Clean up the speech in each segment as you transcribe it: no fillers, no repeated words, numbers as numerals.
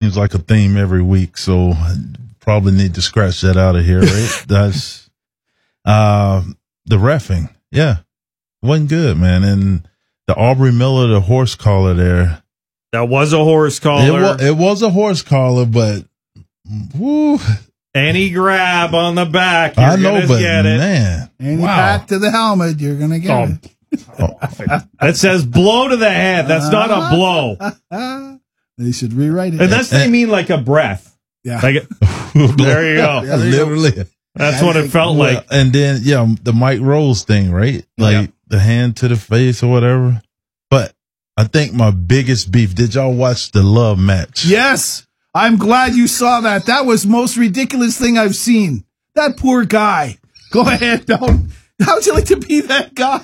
seems like a theme every week, so probably need to scratch that out of here, right? That's the reffing. Yeah, wasn't good, man. And the Aubrey Miller, the horse collar there. That was a horse collar. It was a horse collar, but woo. Any grab on the back, I know, but man, any pat to the helmet, you're gonna get it. That says blow to the head. That's not a blow. They should rewrite it. And that's they mean like a breath. Yeah. Like there you go. Yeah, literally. That's what it felt like. And then the Mike Rose thing, right? Like the hand to the face or whatever. But I think my biggest beef. Did y'all watch the love match? Yes. I'm glad you saw that. That was the most ridiculous thing I've seen. That poor guy. Go ahead. How would you like to be that guy?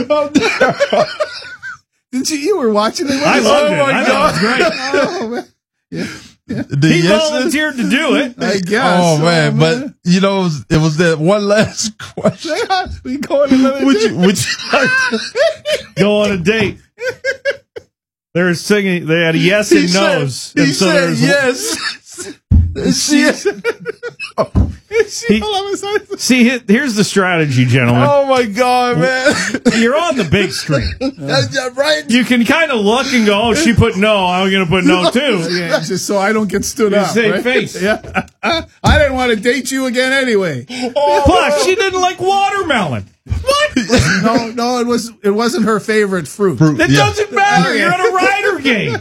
Didn't you were watching it? I loved it. I thought it was great. Yeah. He volunteered to do it. I guess. Oh, man. But, it was that one last question. We go on another date. Would you go on a date? They were singing. They had a yes and no's. He said yes. See, here's the strategy, gentlemen. Oh my God, man! You're on the big screen, right? You can kind of look and go, "Oh, she put no. I'm going to put no too." Yeah, just so I don't get stood up. Same right? face. Yeah, I didn't want to date you again anyway. Plus, she didn't like watermelon. What? No, it wasn't her favorite fruit. It doesn't matter. You're at a Rider game.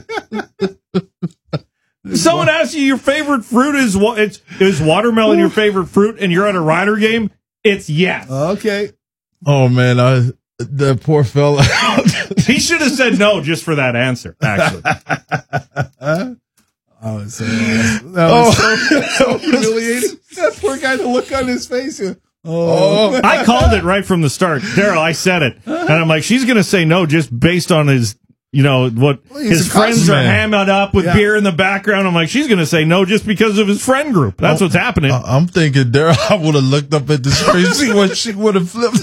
Someone asks you your favorite fruit is watermelon your favorite fruit, and you're at a Rider game. It's yes. Okay. Oh man, the poor fella. He should have said no just for that answer. Actually, that was so humiliating. That poor guy, the look on his face. I called it right from the start, Daryl. I said it, and I'm like, she's going to say no just based on his. What his friends are hammered up with beer in the background. I'm like, she's going to say no just because of his friend group. That's what's happening. I'm thinking, Daryl, I would have looked up at the screen, see what she would have flipped.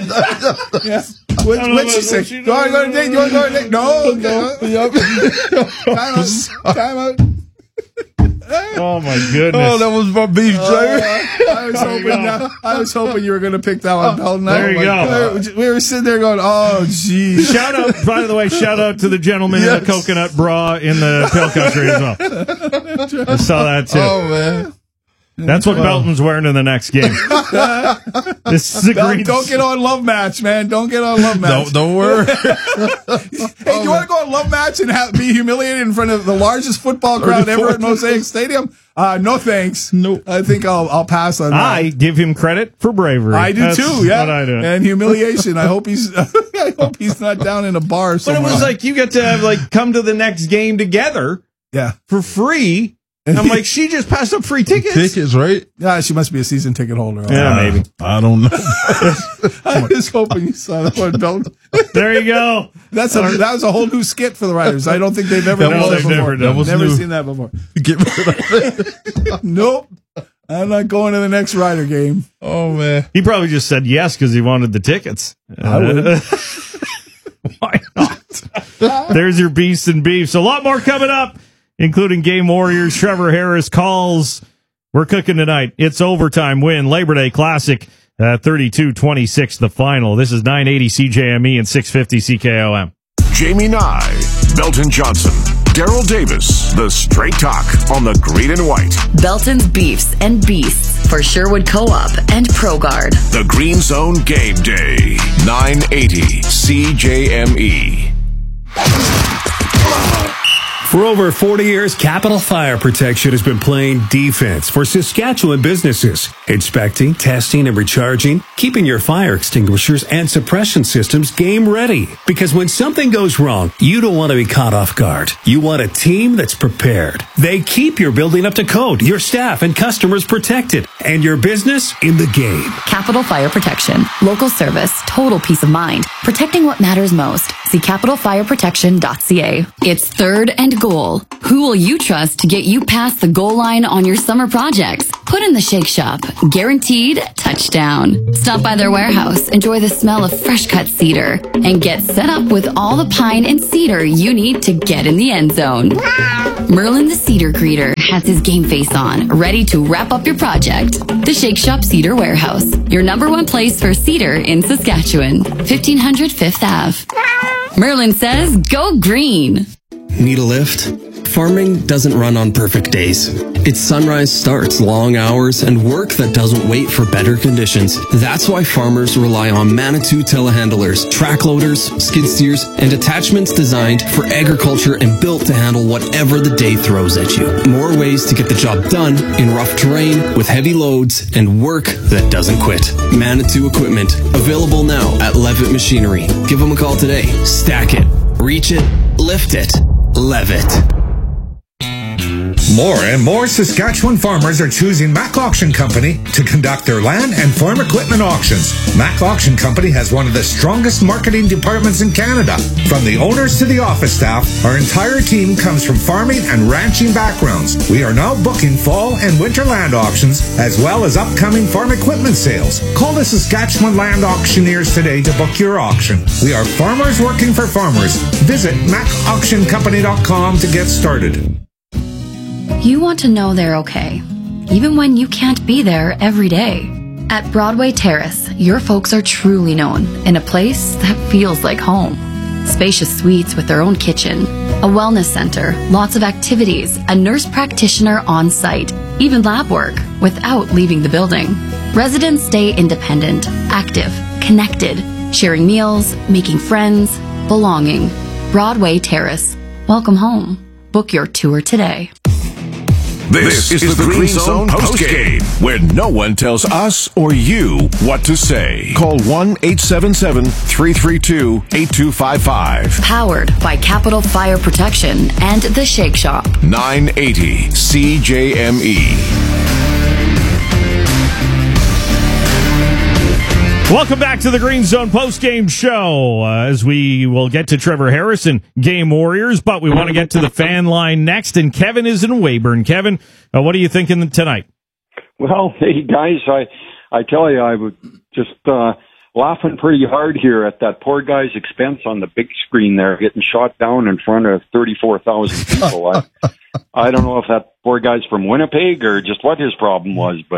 What'd she say? You want to go on a date? You want to go on a date? No. Time out. Oh my goodness! Oh, that was my beef, Jerry. I was hoping you were going to pick that one, Belton. There you go. We were sitting there going, "Oh, geez." Shout out to the gentleman in the coconut bra in the Pale Country as well. I saw that too. Oh man. That's what Belton's wearing in the next game. This is don't get on Love Match, man. Don't get on Love Match. Don't worry. Hey, you want to go on Love Match and be humiliated in front of the largest football crowd ever at Mosaic Stadium? No, thanks. Nope. I think I'll pass on that. I give him credit for bravery. I do too. Yeah, what I do. And humiliation. I hope he's not down in a bar somewhere. But it was like you get to come to the next game together. Yeah, for free. I'm like, she just passed up free tickets. Tickets, right? Yeah, she must be a season ticket holder. Yeah, maybe. I don't know. I was hoping you saw that one, Belton. There you go. That was a whole new skit for the Riders. I don't think they've ever done that before. Never seen that before. Get rid of it. Nope. I'm not going to the next Rider game. Oh, man. He probably just said yes because he wanted the tickets. I would. Why not? There's your Beasts and Beefs. A lot more coming up, including Game Warriors. Trevor Harris calls. We're cooking tonight. It's overtime win. Labor Day Classic, 32-26, the final. This is 980 CJME and 650 CKOM. Jamie Nye, Belton Johnson, Daryl Davis, the Straight Talk on the Green and White. Belton's Beefs and Beasts for Sherwood Co-op and ProGuard. The Green Zone Game Day, 980 CJME. For over 40 years, Capital Fire Protection has been playing defense for Saskatchewan businesses, inspecting, testing, and recharging, keeping your fire extinguishers and suppression systems game ready. Because when something goes wrong, you don't want to be caught off guard. You want a team that's prepared. They keep your building up to code, your staff and customers protected, and your business in the game. Capital Fire Protection. Local service, total peace of mind. Protecting what matters most. See capitalfireprotection.ca. It's third and goal. Who will you trust to get you past the goal line on your summer projects? Put Put in the Shake Shop. Guaranteed touchdown. Stop by their warehouse, enjoy the smell of fresh cut cedar, and get set up with all the pine and cedar you need to get in the end zone. Merlin the Cedar Greeter has his game face on, ready to wrap up your project. The Shake Shop Cedar Warehouse, your #1 place for cedar in Saskatchewan. 1500 5th Ave. Merlin says, go green. Need a lift? Farming doesn't run on perfect days. Its sunrise starts, long hours, and work that doesn't wait for better conditions. That's why farmers rely on Manitou telehandlers, track loaders, skid steers, and attachments designed for agriculture and built to handle whatever the day throws at you. More ways to get the job done in rough terrain with heavy loads and work that doesn't quit. Manitou equipment, available now at Levitt Machinery. Give them a call today. Stack it, reach it, lift it, Levitt. More and more Saskatchewan farmers are choosing Mac Auction Company to conduct their land and farm equipment auctions. Mac Auction Company has one of the strongest marketing departments in Canada. From the owners to the office staff, our entire team comes from farming and ranching backgrounds. We are now booking fall and winter land auctions, as well as upcoming farm equipment sales. Call the Saskatchewan Land Auctioneers today to book your auction. We are farmers working for farmers. Visit macauctioncompany.com to get started. You want to know they're okay, even when you can't be there every day. At Broadway Terrace, your folks are truly known in a place that feels like home. Spacious suites with their own kitchen, a wellness center, lots of activities, a nurse practitioner on site, even lab work without leaving the building. Residents stay independent, active, connected, sharing meals, making friends, belonging. Broadway Terrace. Welcome home. Book your tour today. This is the Green Zone postgame, where no one tells us or you what to say. Call 1-877-332-8255. Powered by Capital Fire Protection and The Shake Shop. 980 CJME. Welcome back to the Green Zone postgame show, as we will get to Trevor Harris and Game Warriors, but we want to get to the fan line next, and Kevin is in Weyburn. Kevin, what are you thinking tonight? Well, hey, guys, I tell you, I was just laughing pretty hard here at that poor guy's expense on the big screen there, getting shot down in front of 34,000 people. I don't know if that poor guy's from Winnipeg or just what his problem was, but...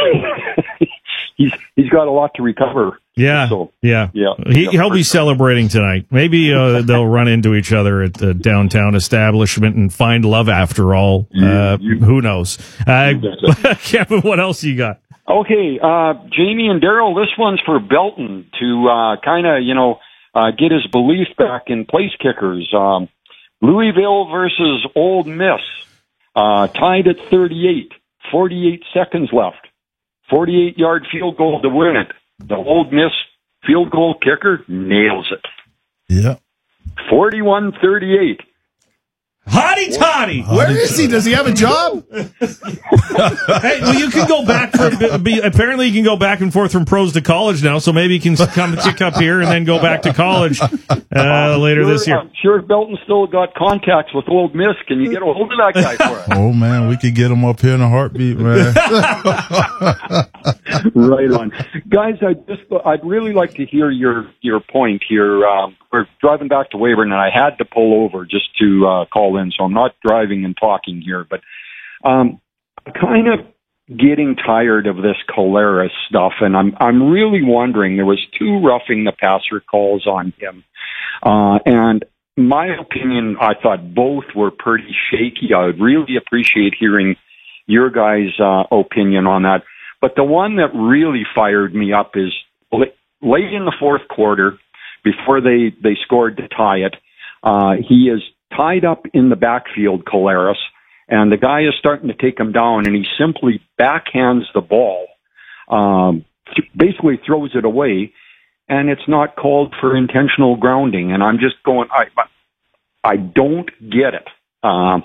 He's got a lot to recover. Yeah, so, yeah. He'll be celebrating tonight. Maybe they'll run into each other at the downtown establishment and find love after all. Who knows? Kevin, what else you got? Okay, Jamie and Daryl, this one's for Belton to kind of, get his belief back in place kickers. Louisville versus Old Miss, tied at 38, 48 seconds left. 48-yard field goal to win it. The Old Miss field goal kicker nails it. Yeah. 41-38. Hotty toddy. Where is he? Does he have a job? Hey, well, you can go back apparently you can go back and forth from pros to college now, so maybe you can come kick up here and then go back to college later this year. I'm sure Belton still got contacts with Old Miss. Can you get a hold of that guy for us? Oh, man, we could get him up here in a heartbeat, man. Right on. Guys, I'd really like to hear your point here. We're driving back to Weyburn, and I had to pull over just to call in, so I'm not driving and talking here, but I'm kind of getting tired of this Collaros stuff, and I'm really wondering, there was 2 roughing the passer calls on him, and my opinion, I thought both were pretty shaky. I would really appreciate hearing your guys' opinion on that. But the one that really fired me up is late in the fourth quarter, before they scored to tie it, he is tied up in the backfield, Collaros, and the guy is starting to take him down, and he simply backhands the ball, basically throws it away, and it's not called for intentional grounding. And I'm just going, I don't get it. Am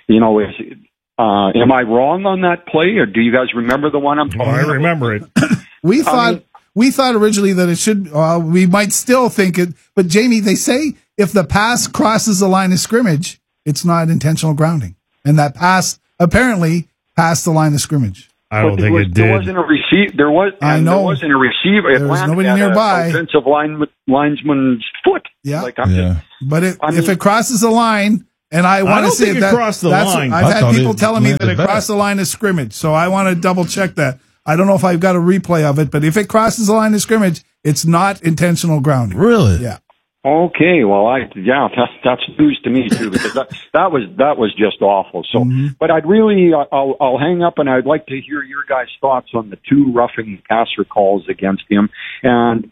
I wrong on that play, or do you guys remember the one I'm talking about? I remember it. We thought originally that it should, we might still think it, but Jamie, they say if the pass crosses the line of scrimmage, it's not intentional grounding. And that pass apparently passed the line of scrimmage. I don't think it There did. wasn't a receiver. There wasn't a receiver. It There was landed nobody at nearby. an offensive linesman's foot. Yeah. Like, I'm just, But if mean- it crosses the line, and I want don't to say think it that crossed the that's line. I've I had thought people it telling me that landed it crossed the line of scrimmage, so I want to double check that. I don't know if I've got a replay of it, but if it crosses the line of scrimmage, it's not intentional grounding. Really? Yeah. okay, well, that's news to me too, because that was just awful. So, but I'd really, I'll hang up, and I'd like to hear your guys' thoughts on the 2 roughing passer calls against him. And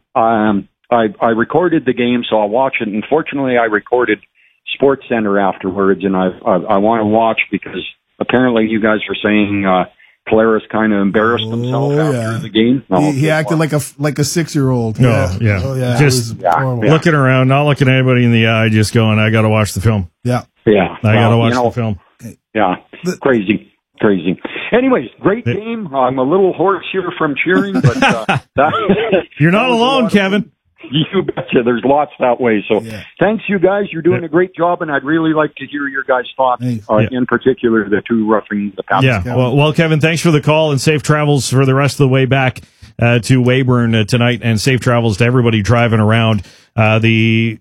I recorded the game, so I'll watch it. Unfortunately, I recorded Sports Center afterwards, and I want to watch because apparently you guys were saying Collaros kind of embarrassed himself after the game. He acted like a 6-year-old. No, yeah. Oh, yeah. Just it was horrible. looking around, not looking anybody in the eye, just going, I got to watch the film. Yeah. Yeah. I got to watch the film. Yeah. Crazy. Anyways, great game. I'm a little hoarse here from cheering, but You're not alone, Kevin. You betcha. There's lots that way. So thanks, you guys. You're doing a great job, and I'd really like to hear your guys' thoughts, in particular, the 2 roughing the passer. Yeah. Well, Kevin, thanks for the call, and safe travels for the rest of the way back to Weyburn tonight, and safe travels to everybody driving around. The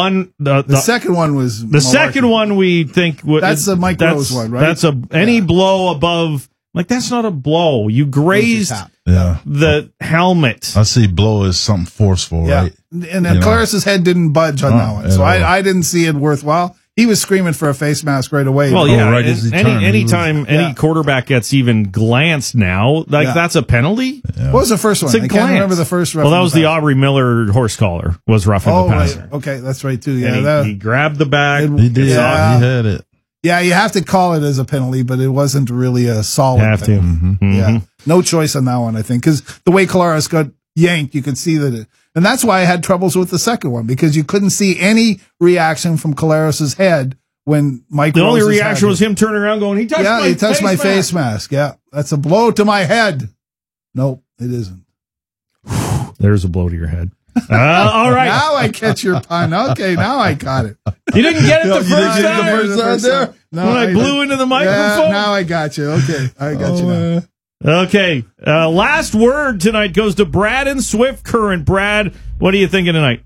second one was the second one. We think that's the Mike Rose one, right? That's any blow above. Like, that's not a blow. You grazed the helmet. I see blow as something forceful, right? And then Clarus's head didn't budge on that one, so I didn't see it worthwhile. He was screaming for a face mask right away. Well, anytime any quarterback gets even glanced now, that's a penalty. Yeah. What was the first one? I can't remember the first. Well, that was the Aubrey Miller horse collar was roughing the passer. Right. Okay, that's right too. Yeah, and he grabbed the back. He did. He had it. Yeah, you have to call it as a penalty, but it wasn't really a solid thing. Yeah, no choice on that one, I think, because the way Collaros got yanked, you could see that and that's why I had troubles with the second one, because you couldn't see any reaction from Collaros's head when Mike. The only reaction was him turning around, going, "He touched my face mask." Yeah, that's a blow to my head. Nope, it isn't. There's a blow to your head. All right. Now I catch your pun. Okay, now I got it. You didn't get it the first time? No, when I blew into the microphone? Now I got you. Okay, I got you now. Okay. Last word tonight goes to Brad and Swift Current. Brad, what are you thinking tonight?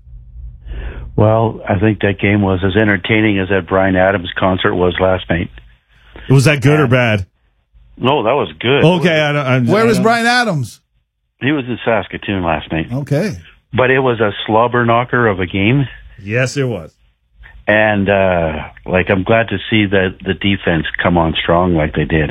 Well, I think that game was as entertaining as that Bryan Adams concert was last night. Was that good or bad? No, that was good. Okay. Where was Bryan Adams? He was in Saskatoon last night. Okay. But it was a slobber knocker of a game. Yes, it was. And, I'm glad to see that the defense come on strong like they did.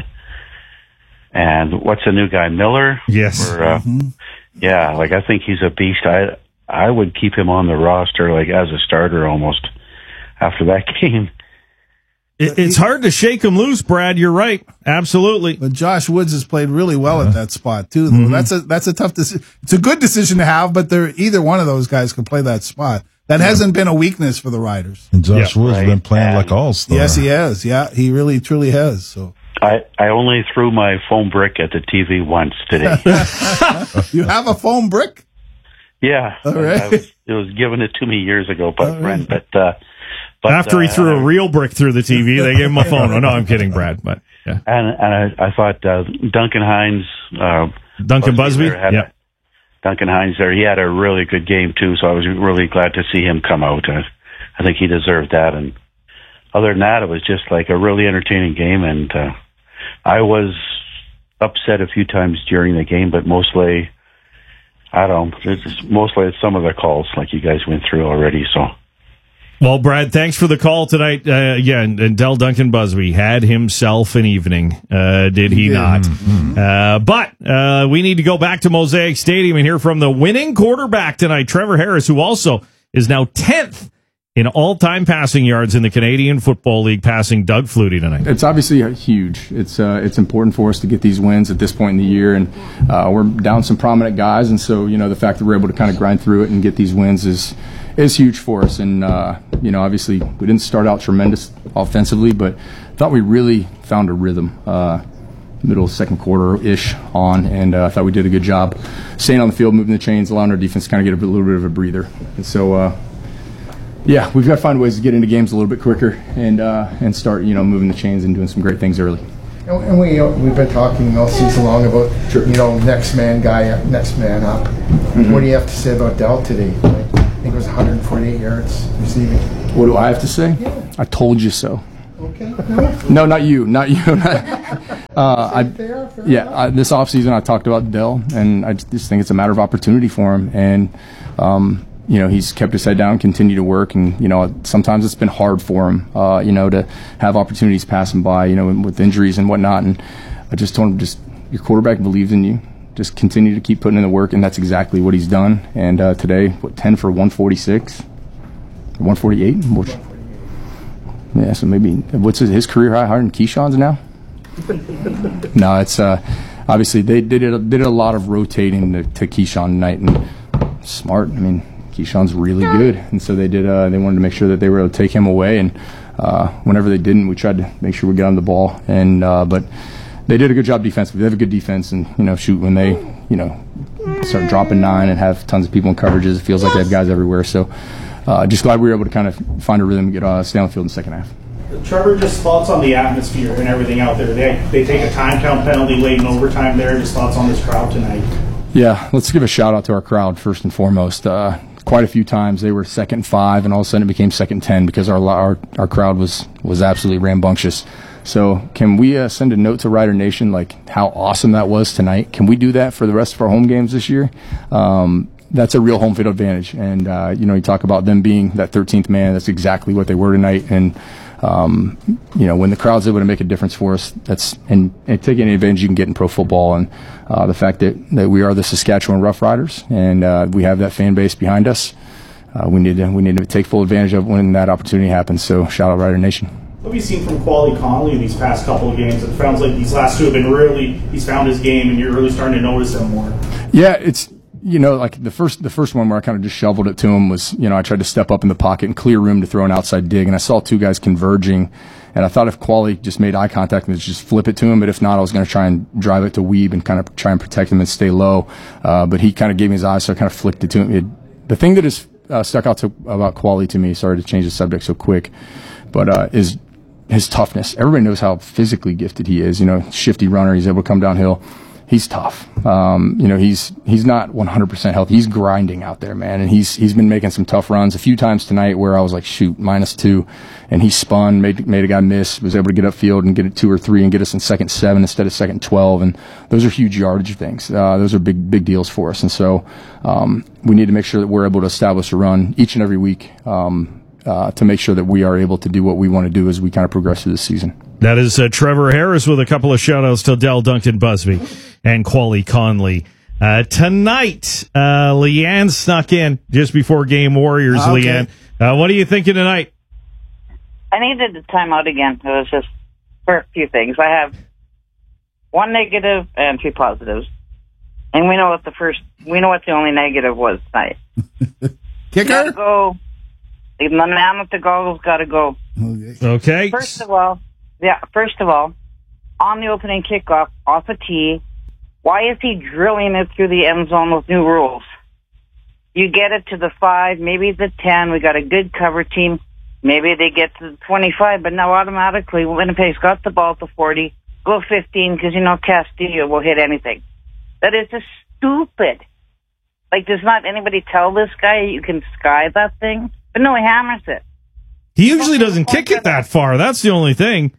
And what's the new guy, Miller? Yes. Yeah, I think he's a beast. I would keep him on the roster, as a starter almost after that game. It's hard to shake him loose, Brad. You're right. Absolutely. But Josh Woods has played really well at that spot too. Though. That's a tough decision. It's a good decision to have, but either one of those guys can play that spot. That hasn't been a weakness for the Riders. And Josh Woods has been playing like all-star. Yes, he has. Yeah, he really, truly has. So I only threw my foam brick at the TV once today. You have a foam brick? Yeah. All right. It was given it to me years ago by a friend, but after he threw a real brick through the TV, they gave him a phone. Oh, no, I'm kidding, Brad. But yeah. And I thought Duncan Hines, Duncan Busby, Duncan Hines there. He had a really good game too, so I was really glad to see him come out. I think he deserved that. And other than that, it was just a really entertaining game. And I was upset a few times during the game, but mostly, I don't know. Mostly it's some of the calls like you guys went through already. So. Well, Brad, thanks for the call tonight. And Del Duncan Busby had himself an evening, did he not? Mm-hmm. But we need to go back to Mosaic Stadium and hear from the winning quarterback tonight, Trevor Harris, who also is now 10th in all-time passing yards in the Canadian Football League, passing Doug Flutie tonight. It's obviously huge. It's important for us to get these wins at this point in the year, and we're down some prominent guys, and so the fact that we're able to kind of grind through it and get these wins is huge for us. And obviously we didn't start out tremendous offensively, but I thought we really found a rhythm middle second quarter-ish on, and I thought we did a good job staying on the field, moving the chains, allowing our defense to kind of get a little bit of a breather. And so we've got to find ways to get into games a little bit quicker and start moving the chains and doing some great things early. And we've been talking all season long about, next man guy, next man up. Mm-hmm. What do you have to say about Dell today? I think it was 148 yards receiving. What do I have to say? Yeah. I told you so. Okay. No, not you. This offseason I talked about Dell, and I just think it's a matter of opportunity for him. And, he's kept his head down, continued to work, and, sometimes it's been hard for him, to have opportunities pass him by, with injuries and whatnot. And I just told him, your quarterback believes in you. Just continue to keep putting in the work, and that's exactly what he's done. And today, 10 for 146? 148? Yeah, so maybe, what's his career high, higher than Keyshawn's now? No, it's obviously they did a lot of rotating to Keyshawn tonight, and smart. I mean, Keyshawn's really good, and so they wanted to make sure that they were able to take him away, and whenever they didn't, we tried to make sure we got on the ball, and but they did a good job defensively. They have a good defense, and when they start dropping 9 and have tons of people in coverages, it feels like they have guys everywhere. So just glad we were able to kind of find a rhythm and get stay on the field in the second half. Trevor, just thoughts on the atmosphere and everything out there. They take a time count penalty late in overtime there. Just thoughts on this crowd tonight. Yeah, let's give a shout out to our crowd first and foremost. Quite a few times they were 2nd and 5, and all of a sudden it became 2nd and 10 because our crowd was absolutely rambunctious. So can we send a note to Rider Nation like how awesome that was tonight? Can we do that for the rest of our home games this year? That's a real home field advantage. And, you talk about them being that 13th man. That's exactly what they were tonight. And, when the crowd's able to make a difference for us, and taking any advantage you can get in pro football. And the fact that we are the Saskatchewan Rough Riders and we have that fan base behind us, we need to take full advantage of when that opportunity happens. So shout out Rider Nation. What have you seen from Quali Conley these past couple of games? It sounds like these last two have been he's found his game, and you're really starting to notice him more. Yeah, it's, like the first one where I kind of just shoveled it to him was, I tried to step up in the pocket and clear room to throw an outside dig, and I saw two guys converging, and I thought if Quali just made eye contact and just flip it to him, but if not, I was going to try and drive it to Weeb and kind of try and protect him and stay low. But he kind of gave me his eyes, so I kind of flicked it to him. The thing that has stuck out about Quali to me, sorry to change the subject so quick, but is his toughness. Everybody knows how physically gifted he is. Shifty runner. He's able to come downhill. He's tough. He's not 100% healthy. He's grinding out there, man. And he's been making some tough runs a few times tonight where I was like, shoot, -2. And he spun, made a guy miss, was able to get upfield and get it 2 or 3 and get us in 2nd 7 instead of 2nd 12. And those are huge yardage things. Those are big deals for us. And so, we need to make sure that we're able to establish a run each and every week, to make sure that we are able to do what we want to do as we kind of progress through the season. That is Trevor Harris with a couple of shout-outs to Dell Duncan Busby and Quali Conley. Tonight, Leanne snuck in just before Game Warriors. Okay. Leanne, what are you thinking tonight? I needed the timeout again. It was just for a few things. I have 1 negative and 3 positives. And we know what the only negative was tonight. Kicker? The man with the goggles got to go. Okay. First of all, on the opening kickoff, off a tee, why is he drilling it through the end zone with new rules? You get it to the 5, maybe the 10. We got a good cover team. Maybe they get to the 25, but now automatically Winnipeg's got the ball at the 40. Go 15 because Castillo will hit anything. That is just stupid. Like, does not anybody tell this guy you can sky that thing? But no, he hammers it. He usually doesn't kick it that far. That's the only thing.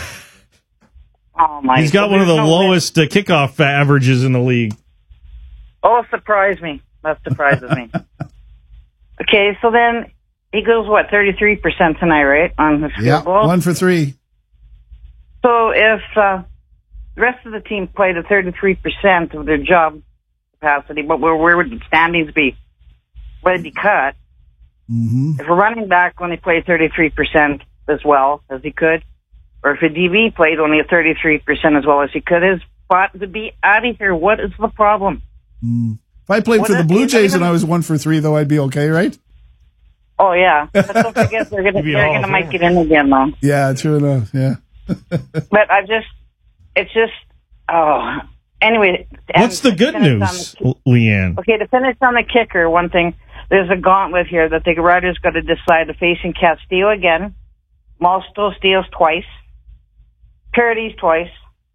Oh my! He's got one of the lowest kickoff averages in the league. Oh, surprise me! That surprises me. Okay, so then he goes 33% tonight, right, on the field goal? 1 for 3. So if the rest of the team played at 33% of their job capacity, but where would the standings be? Would it be cut? Mm-hmm. If a running back only played 33% as well as he could, or if a DB played only at 33% as well as he could, his spot would be out of here. What is the problem? If I played for the Blue Jays and I was 1 for 3, though, I'd be okay, right? Oh, yeah. But don't forget, they're gonna make it in again, though. Yeah, true enough, yeah. But anyway. What's the good news, Leanne? Okay, to finish on the kicker, one thing, there's a gauntlet here that the Riders got to decide, facing Castillo again, Malstos Diaz twice, Paradis twice,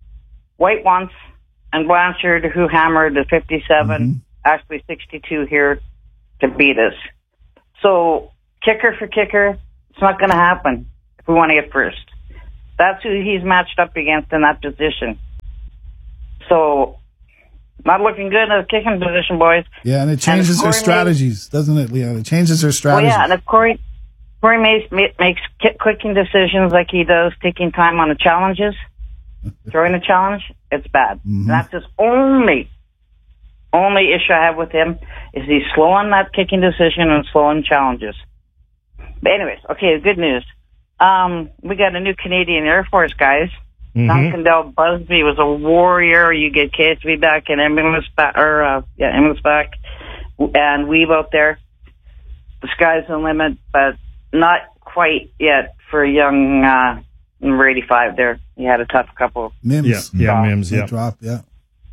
White once, and Blanchard, who hammered the 57, actually 62 here to beat us. So, kicker for kicker, it's not going to happen if we want to get first. That's who he's matched up against in that position. So, not looking good in the kicking position, boys. Yeah, and it changes their strategies, doesn't it, Leon? It changes their strategies. Well, yeah, and if Corey makes quick decisions like he does, taking time on the challenges, throwing the challenge, it's bad. And that's his only issue I have with him, is he's slow on that kicking decision and slow on challenges. But anyways, okay, good news. We got a new Canadian Air Force, guys. Duncan Del Busby was a warrior. You get KSV back and Emilus back, and Weave out there. The sky's the limit, but not quite yet for a young number 85 there. He had a tough couple. Mims. Mims, yeah. Drop, yeah.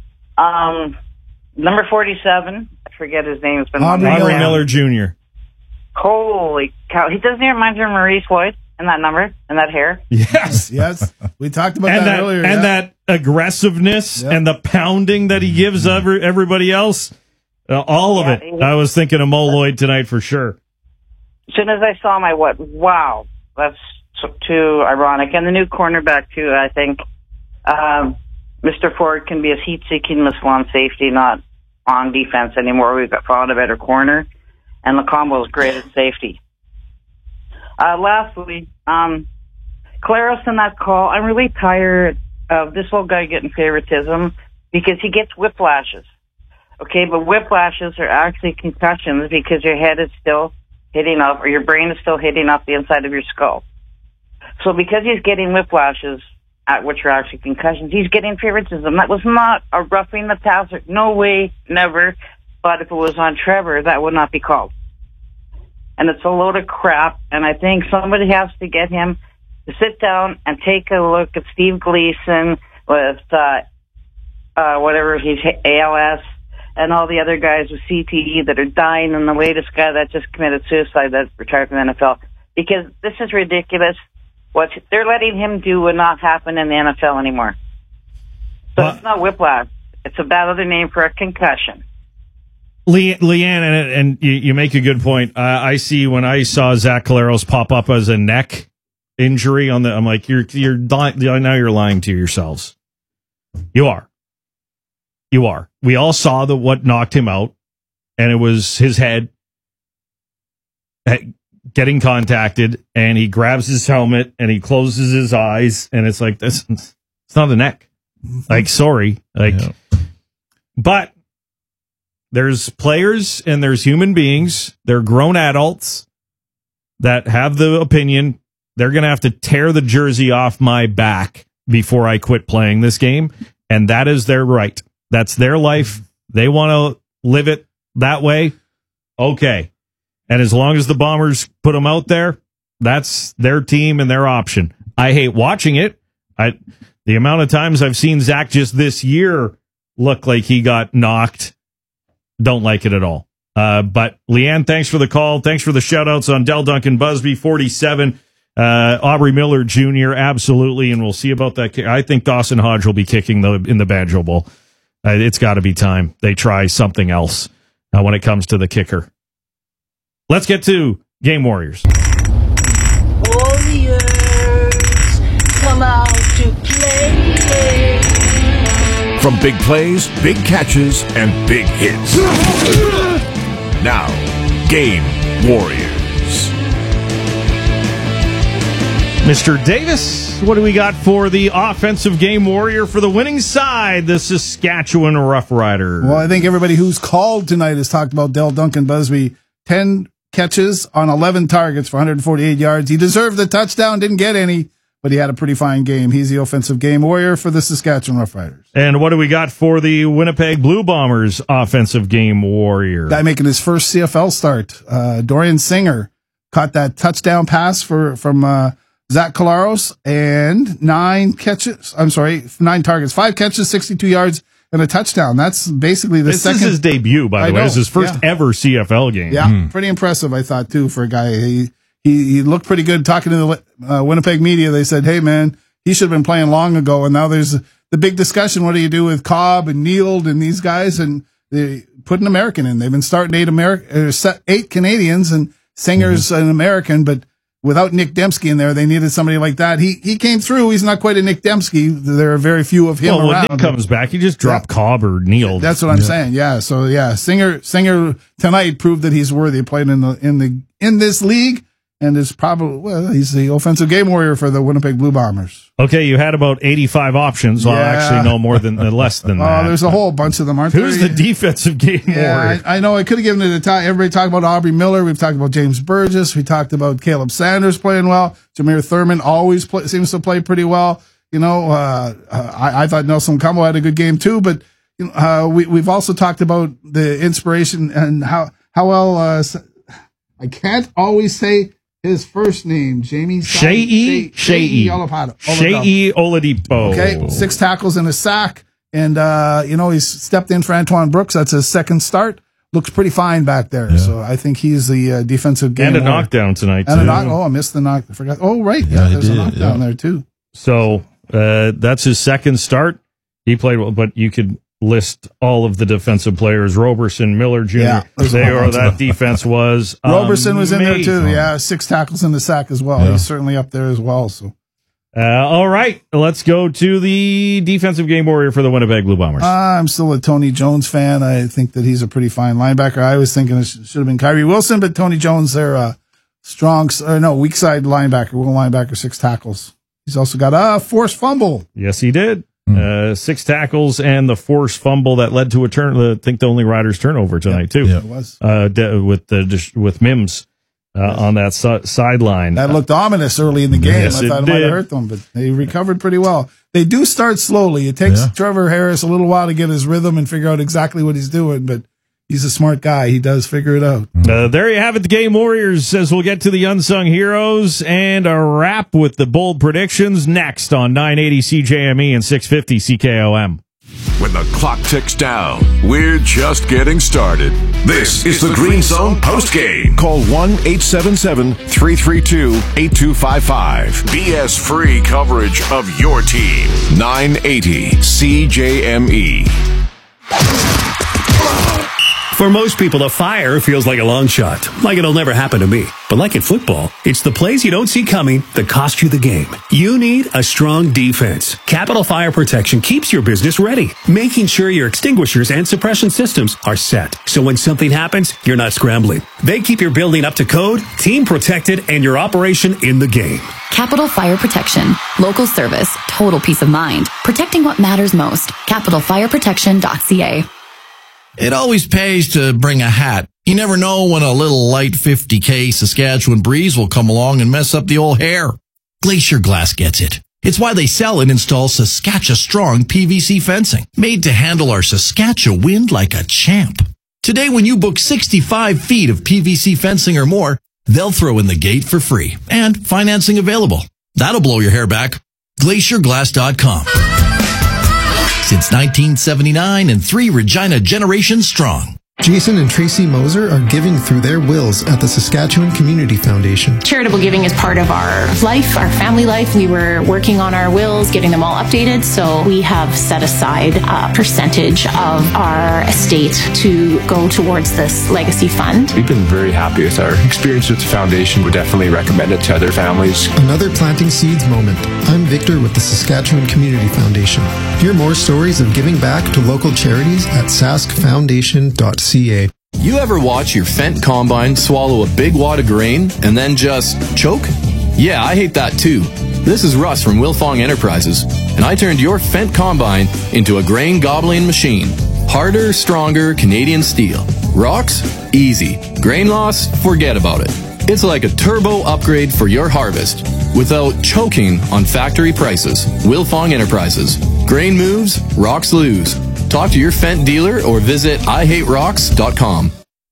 Number 47, I forget his name. It's been Aubrey Miller Jr. Holy cow. He doesn't even remind me of Maurice White and that number and that hair. Yes. Yes. We talked about that earlier. And that aggressiveness and the pounding that he gives everybody else. All of it. I was thinking of Mo Lloyd tonight for sure. As soon as I saw him, I went, wow, that's too ironic. And the new cornerback, too, I think. Mr. Ford can be a heat-seeking missile on safety, not on defense anymore. We've found a better corner, and Lacombe is great at safety. Lastly, Claros in that call, I'm really tired of this old guy getting favoritism because he gets whiplashes. Okay, but whiplashes are actually concussions because your head is still hitting up, or your brain is still hitting up the inside of your skull. So because he's getting whiplashes, which are actually concussions, he's getting favoritism. That was not a roughing the passer. No way, never. But if it was on Trevor, that would not be called. And it's a load of crap, and I think somebody has to get him to sit down and take a look at Steve Gleason with whatever he's ALS, and all the other guys with CTE that are dying, and the latest guy that just committed suicide that retired from the NFL. Because this is ridiculous. What they're letting him do would not happen in the NFL anymore. So it's not whiplash. It's a bad other name for a concussion. Leanne, and you make a good point. I see when I saw Zach Collaros pop up as a neck injury on I'm like, now you're lying to yourselves. You are. We all saw what knocked him out, and it was his head getting contacted, and he grabs his helmet and he closes his eyes, and it's like this. It's not the neck. Like, sorry, but there's players and there's human beings. They're grown adults that have the opinion they're going to have to tear the jersey off my back before I quit playing this game, and that is their right. That's their life. They want to live it that way. Okay. And as long as the Bombers put them out there, that's their team and their option. I hate watching it. The amount of times I've seen Zach just this year look like he got knocked, don't like it at all. But Leanne, thanks for the call. Thanks for the shout outs on Del Duncan Busby, 47. Aubrey Miller Jr., absolutely. And we'll see about that. I think Dawson Hodge will be kicking in the Banjo Bowl. It's got to be time they try something else when it comes to the kicker. Let's get to Game Warriors. Warriors, come out to play. From big plays, big catches, and big hits. Now, Game Warriors. Mr. Davis, what do we got for the offensive game warrior for the winning side, the Saskatchewan Roughriders? Well, I think everybody who's called tonight has talked about Del Duncan Busby. 10 catches on 11 targets for 148 yards. He deserved the touchdown, didn't get any, but he had a pretty fine game. He's the offensive game warrior for the Saskatchewan Roughriders. And what do we got for the Winnipeg Blue Bombers offensive game warrior? Guy making his first CFL start, Dorian Singer, caught that touchdown pass from Zach Collaros, and 9 targets, 5 catches, 62 yards, and a touchdown. That's basically the second. This is his debut, by the way. This is his first ever CFL game. Yeah, pretty impressive, I thought, too, for a guy. He looked pretty good. Talking to the Winnipeg media, they said, hey, man, he should have been playing long ago, and now there's the big discussion, what do you do with Cobb and Neild and these guys? And they put an American in. They've been starting 8 Canadians, and Singer's an American, but without Nick Dembski in there, they needed somebody like that. He came through. He's not quite a Nick Dembski. There are very few of him around. When Nick comes back, you just drop Cobb or Neild. That's what I'm saying. Yeah. So yeah, Singer tonight proved that he's worthy of playing in this league, and is probably he's the offensive game warrior for the Winnipeg Blue Bombers. Okay, you had about 85 options. Well, actually, no more than less than that. Oh, there's a whole bunch of them, aren't there? Who's the defensive game warrior? I know. I could have given it a time. Everybody talked about Aubrey Miller. We've talked about James Burgess. We talked about Caleb Sanders playing well. Jameer Thurman always seems to play pretty well. You know, I thought Nelson Combo had a good game too, but we've also talked about the inspiration and how well I can't always say his first name, Jamie Shea Oladipo. Okay, 6 tackles and a sack, and he's stepped in for Antoine Brooks. That's his second start. Looks pretty fine back there. Yeah. So I think he's the defensive game. And a knockdown tonight too. I missed the knock. I forgot. Oh, right. Yeah, there's a knockdown there too. So that's his second start. He played well, but you could list all of the defensive players. Roberson, Miller Jr. That defense was Roberson amazing. was in there too. Yeah, 6 tackles in the sack as well. Yeah. He's certainly up there as well. So, all right, let's go to the defensive game warrior for the Winnipeg Blue Bombers. I'm still a Tony Jones fan. I think that he's a pretty fine linebacker. I was thinking it should have been Kyrie Wilson, but Tony Jones, they're weak side linebacker, will linebacker, 6 tackles. He's also got a forced fumble. Yes, he did. 6 tackles and the forced fumble that led to I think the only Riders turnover tonight too. Yeah, it was with Mims on that sideline. That looked ominous early in the game. Yes, I thought it might have hurt them, but they recovered pretty well. They do start slowly. It takes Trevor Harris a little while to get his rhythm and figure out exactly what he's doing, but he's a smart guy. He does figure it out. There you have it. The Game Warriors, as we'll get to the unsung heroes and a wrap with the bold predictions next on 980 CJME and 650 CKOM. When the clock ticks down, we're just getting started. This is the Green Zone postgame. Call 1-877-332-8255. BS-free coverage of your team. 980 CJME. For most people, a fire feels like a long shot, like it'll never happen to me. But like in football, it's the plays you don't see coming that cost you the game. You need a strong defense. Capital Fire Protection keeps your business ready, making sure your extinguishers and suppression systems are set. So when something happens, you're not scrambling. They keep your building up to code, team protected, and your operation in the game. Capital Fire Protection. Local service. Total peace of mind. Protecting what matters most. CapitalFireProtection.ca. It always pays to bring a hat. You never know when a little light 50K Saskatchewan breeze will come along and mess up the old hair. Glacier Glass gets it. It's why they sell and install Saskatchewan-strong PVC fencing, made to handle our Saskatchewan wind like a champ. Today, when you book 65 feet of PVC fencing or more, they'll throw in the gate for free, and financing available. That'll blow your hair back. GlacierGlass.com. Since 1979 and 3 Regina generations strong. Jason and Tracy Moser are giving through their wills at the Saskatchewan Community Foundation. Charitable giving is part of our life, our family life. We were working on our wills, getting them all updated, so we have set aside a percentage of our estate to go towards this legacy fund. We've been very happy with our experience with the foundation. Would definitely recommend it to other families. Another planting seeds moment. I'm Victor with the Saskatchewan Community Foundation. Hear more stories of giving back to local charities at saskfoundation.ca. You ever watch your Fendt combine swallow a big wad of grain and then just choke? Yeah, I hate that too. This is Russ from Wilfong Enterprises, and I turned your Fendt combine into a grain gobbling machine. Harder, stronger Canadian steel. Rocks? Easy. Grain loss? Forget about it. It's like a turbo upgrade for your harvest without choking on factory prices. Wilfong Enterprises. Grain moves, rocks lose. Talk to your Fendt dealer or visit IHateRocks.com.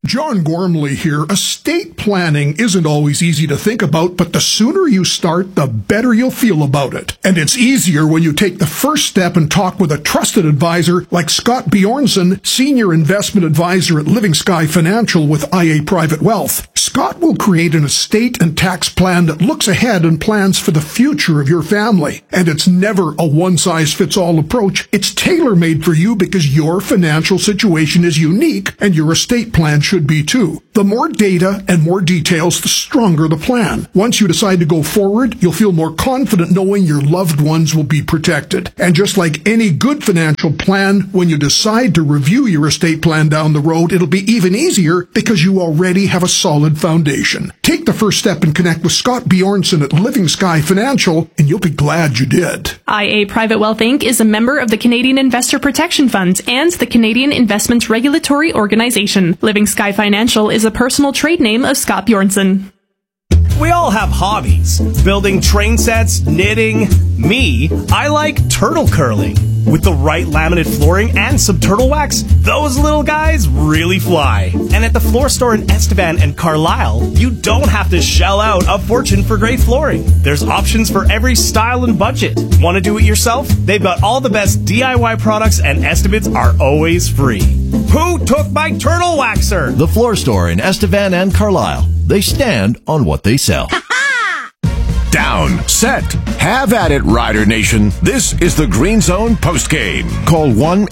John Gormley here. Estate planning isn't always easy to think about, but the sooner you start, the better you'll feel about it. And it's easier when you take the first step and talk with a trusted advisor like Scott Bjornson, Senior Investment Advisor at Living Sky Financial with IA Private Wealth. Scott will create an estate and tax plan that looks ahead and plans for the future of your family. And it's never a one-size-fits-all approach. It's tailor-made for you because your financial situation is unique and your estate plan should be too. The more data and more details, the stronger the plan. Once you decide to go forward, you'll feel more confident knowing your loved ones will be protected. And just like any good financial plan, when you decide to review your estate plan down the road, it'll be even easier because you already have a solid foundation. Take the first step and connect with Scott Bjornson at Living Sky Financial, and you'll be glad you did. IA Private Wealth Inc. is a member of the Canadian Investor Protection Fund and the Canadian Investments Regulatory Organization. Living Sky Financial is a personal trade name of Scott Bjornson. We all have hobbies. Building train sets, knitting. Me, I like turtle curling. With the right laminate flooring and some turtle wax, those little guys really fly. And at the floor store in Estevan and Carlisle, you don't have to shell out a fortune for great flooring. There's options for every style and budget. Want to do it yourself? They've got all the best DIY products and estimates are always free. Who took my turtle waxer? The floor store in Estevan and Carlisle. They stand on what they sell. Down, set, have at it, Rider Nation. This is the Green Zone postgame. Call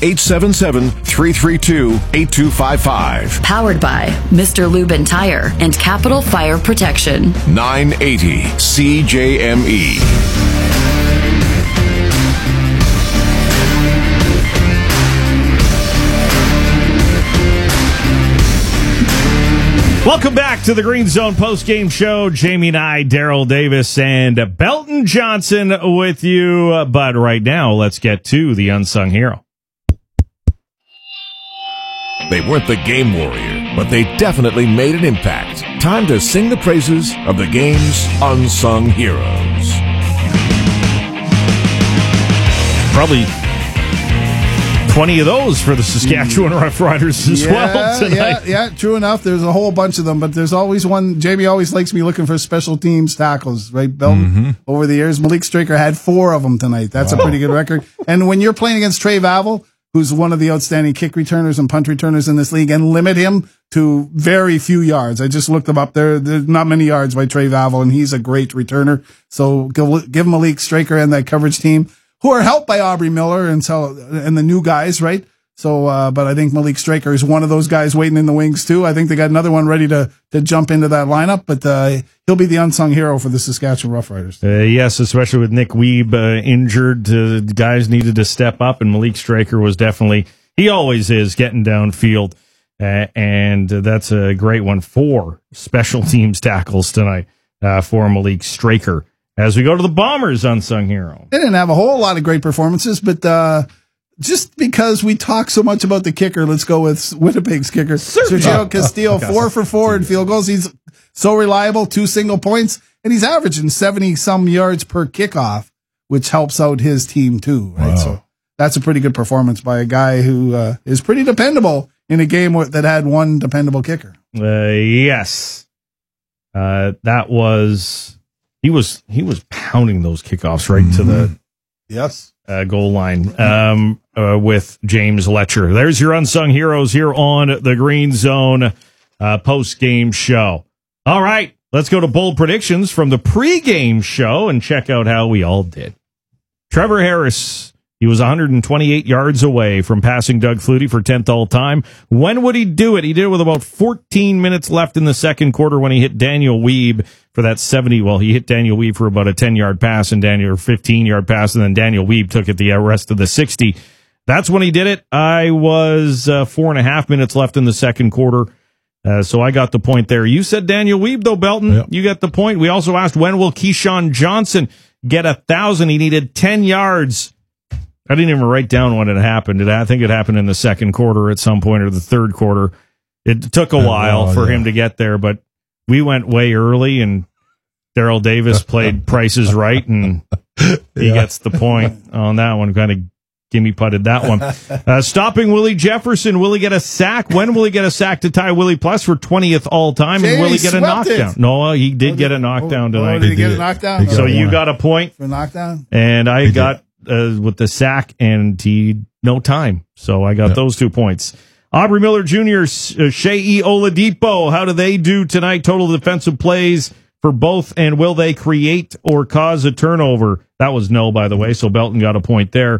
1-877-332-8255. Powered by Mr. Lubin Tire and Capital Fire Protection. 980 CJME. Welcome back to the Green Zone postgame show. Jamie and I, Daryl Davis and Belton Johnson with you. But right now, let's get to the unsung hero. They weren't the game warrior, but they definitely made an impact. Time to sing the praises of the game's unsung heroes. Probably 20 of those for the Saskatchewan Roughriders as well tonight. Yeah, true enough. There's a whole bunch of them, but there's always one. Jamie always likes me looking for special teams tackles, right, Belton? Over the years, Malik Straker had 4 of them tonight. That's a pretty good record. And when you're playing against Trey Vavel, who's one of the outstanding kick returners and punt returners in this league, and limit him to very few yards. I just looked him up there. There's not many yards by Trey Vavel, and he's a great returner. So give Malik Straker and that coverage team, who are helped by Aubrey Miller and the new guys, right? So, but I think Malik Straker is one of those guys waiting in the wings too. I think they got another one ready to jump into that lineup, but he'll be the unsung hero for the Saskatchewan Roughriders. Yes, especially with Nick Wiebe injured, guys needed to step up, and Malik Straker was definitely, he always is, getting downfield, and that's a great one. 4 special teams tackles tonight for Malik Straker. As we go to the Bombers' unsung hero. They didn't have a whole lot of great performances, but just because we talk so much about the kicker, let's go with Winnipeg's kicker. Sergio Castillo, 4 for 4 in field goals. He's so reliable, 2 single points, and he's averaging 70-some yards per kickoff, which helps out his team too, right? Wow. So that's a pretty good performance by a guy who is pretty dependable in a game that had one dependable kicker. Yes. That was... He was pounding those kickoffs right to the goal line with James Letcher. There's your unsung heroes here on the Green Zone post-game show. All right, let's go to bold predictions from the pre-game show and check out how we all did. Trevor Harris, he was 128 yards away from passing Doug Flutie for 10th all-time. When would he do it? He did it with about 14 minutes left in the second quarter when he hit Daniel Wiebe for that 70. Well, he hit Daniel Wiebe for about a 10-yard pass and 15-yard pass, and then Daniel Wiebe took it the rest of the 60. That's when he did it. I was 4.5 minutes left in the second quarter, so I got the point there. You said Daniel Wiebe, though, Belton. Yep. You got the point. We also asked, when will Keyshawn Johnson get 1,000? He needed 10 yards. I didn't even write down when it happened. I think it happened in the second quarter at some point, or the third quarter. It took a while for him to get there, but we went way early, and Daryl Davis played Price is Right, and he gets the point on that one. Kind of Gimme putted that one. Stopping Willie Jefferson. Will he get a sack? When will he get a sack to tie Willie Plus for 20th all time? And will he get a knockdown? No, he did get a knockdown tonight. Did he get a knockdown? So you got a point for knockdown? And I got with the sack and no time. So I got those 2 points. Aubrey Miller Jr., Shea Oladipo. How do they do tonight? Total defensive plays for both, and will they create or cause a turnover? That was no, by the way, so Belton got a point there.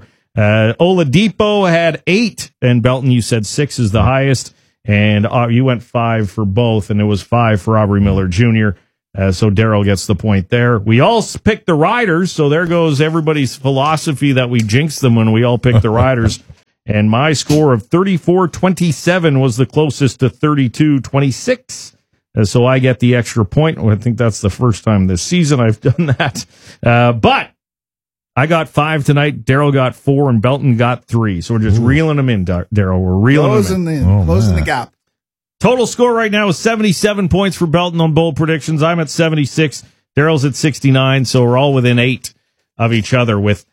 Oladipo had 8, and Belton, you said 6 is the highest, and you went 5 for both, and it was 5 for Aubrey Miller Jr., so Daryl gets the point there. We all picked the Riders, so there goes everybody's philosophy that we jinx them when we all pick the Riders. And my score of 34-27 was the closest to 32-26. So I get the extra point. I think that's the first time this season I've done that. But I got 5 tonight. Daryl got 4 and Belton got 3. So we're just reeling them in, Daryl. We're reeling them in. Closing the gap. Total score right now is 77 points for Belton on bold predictions. I'm at 76. Daryl's at 69. So we're all within 8 of each other with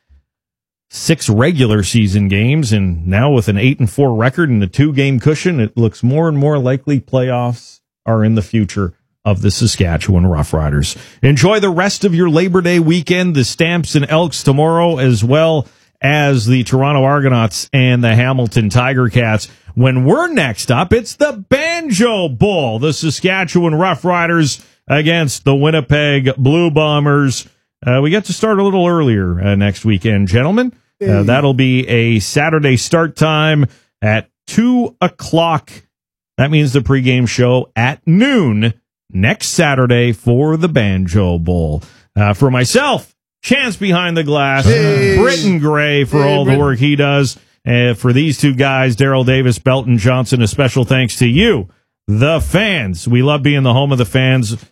6 regular season games, and now with an 8-4 record and a 2-game cushion, it looks more and more likely playoffs are in the future of the Saskatchewan Roughriders. Enjoy the rest of your Labor Day weekend, the Stamps and Elks tomorrow, as well as the Toronto Argonauts and the Hamilton Tiger Cats. When we're next up, it's the Banjo Bowl, the Saskatchewan Roughriders against the Winnipeg Blue Bombers. We get to start a little earlier next weekend, gentlemen. That'll be a Saturday start time at 2 o'clock. That means the pregame show at noon next Saturday for the Banjo Bowl. For myself, Chance Behind the Glass, Britton Gray for all the work he does. For these 2 guys, Daryl Davis, Belton Johnson, a special thanks to you, the fans. We love being the home of the fans.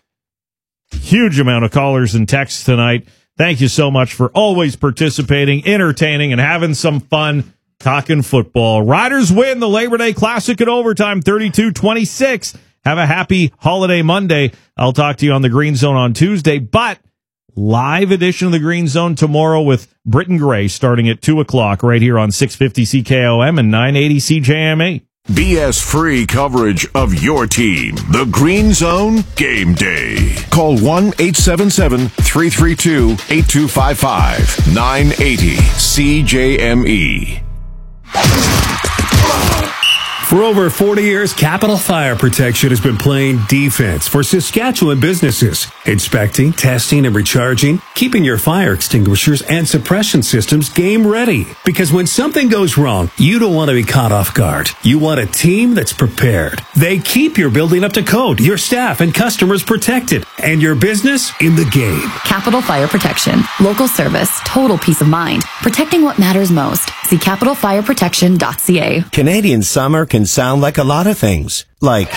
Huge amount of callers and texts tonight. Thank you so much for always participating, entertaining, and having some fun talking football. Riders win the Labor Day Classic in overtime, 32-26. Have a happy holiday Monday. I'll talk to you on the Green Zone on Tuesday, but live edition of the Green Zone tomorrow with Britton Gray starting at 2 o'clock right here on 650 CKOM and 980 CJMA. BS-free coverage of your team. The Green Zone Game Day. Call 1-877-332-8255. 980 CJME. For over 40 years, Capital Fire Protection has been playing defense for Saskatchewan businesses, inspecting, testing, and recharging, keeping your fire extinguishers and suppression systems game ready. Because when something goes wrong, you don't want to be caught off guard. You want a team that's prepared. They keep your building up to code, your staff and customers protected, and your business in the game. Capital Fire Protection. Local service, total peace of mind. Protecting what matters most. See capitalfireprotection.ca. Canadian summer can sound like a lot of things. Like,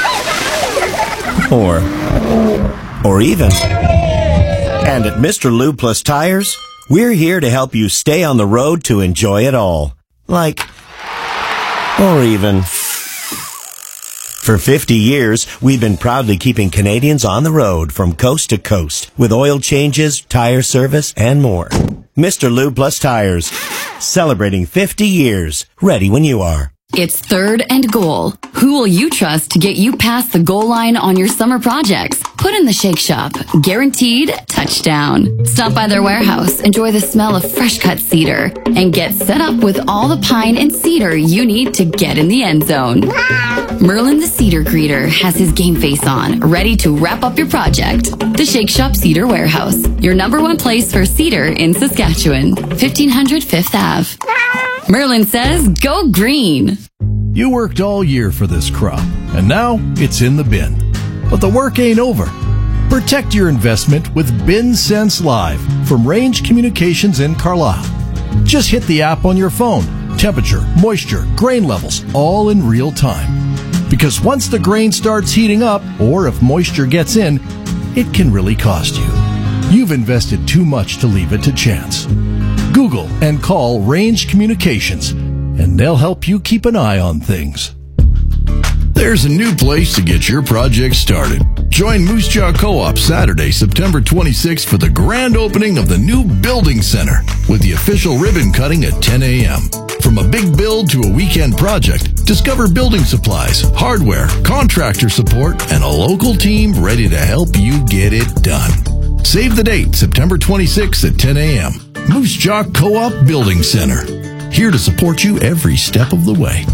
or even. And at Mr. Lube Plus Tires, we're here to help you stay on the road to enjoy it all. Like, or even. For 50 years, we've been proudly keeping Canadians on the road from coast to coast with oil changes, tire service, and more. Mr. Lube Plus Tires, celebrating 50 years, ready when you are. It's 3rd and goal. Who will you trust to get you past the goal line on your summer projects? Put in the Shake Shop. Guaranteed touchdown. Stop by their warehouse, enjoy the smell of fresh cut cedar, and get set up with all the pine and cedar you need to get in the end zone. Merlin the Cedar Greeter has his game face on, ready to wrap up your project. The Shake Shop Cedar Warehouse, your #1 place for cedar in Saskatchewan. 1500 5th Ave. Merlin says, go green. You worked all year for this crop, and now it's in the bin. But the work ain't over. Protect your investment with BinSense Live from Range Communications in Carlisle. Just hit the app on your phone. Temperature, moisture, grain levels, all in real time. Because once the grain starts heating up, or if moisture gets in, it can really cost you. You've invested too much to leave it to chance. Google and call Range Communications, and they'll help you keep an eye on things. There's a new place to get your project started. Join Moose Jaw Co-op Saturday, September 26th for the grand opening of the new Building Center with the official ribbon cutting at 10 a.m. From a big build to a weekend project, discover building supplies, hardware, contractor support, and a local team ready to help you get it done. Save the date, September 26th at 10 a.m. Moose Jaw Co-op Building Center. Here to support you every step of the way.